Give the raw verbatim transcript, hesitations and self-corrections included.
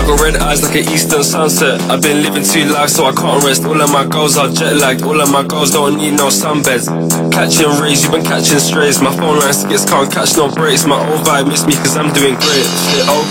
got red eyes like an eastern sunset. I've been living two lives so I can't rest. All of my goals are jet lagged, all of my goals don't need no sunbeds. Catching rays, you've been catching strays. My phone line skips, can't catch no breaks. My old vibe miss me cause I'm doing great. Shit, okay.